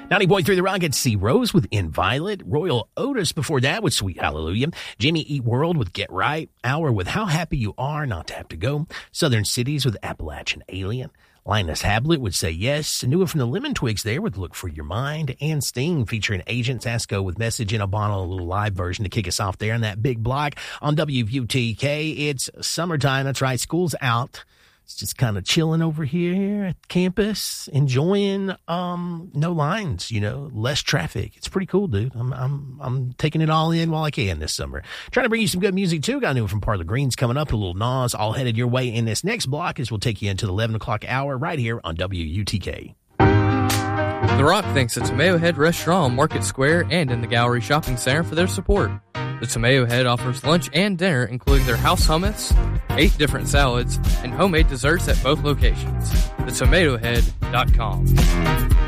90.3 The Rockets, C. Rose with In Violet, Royal Otis before that with Sweet Hallelujah, Jimmy Eat World with Get Right, Hour with How Happy You Are Not to Have to Go, Southern Cities with Appalachian Alien, Linus Hablet would Say Yes, a new one from the Lemon Twigs there with Look for Your Mind, and Sting featuring Agent Sasco with Message in a Bottle, a little live version to kick us off there in that big block on WUTK. It's summertime, that's right, school's out. It's just kind of chilling over here at campus, enjoying no lines, less traffic. It's pretty cool, dude. I'm taking it all in while I can this summer. Trying to bring you some good music too. Got a new one from Parlor Greens coming up, a little Nas, all headed your way in this next block as we'll take you into the 11 o'clock hour right here on WUTK. The Rock thanks the Tomato Head Restaurant on Market Square and in the Gallery Shopping Center for their support. The Tomato Head offers lunch and dinner, including their house hummus, 8 different salads, and homemade desserts at both locations. TheTomatoHead.com.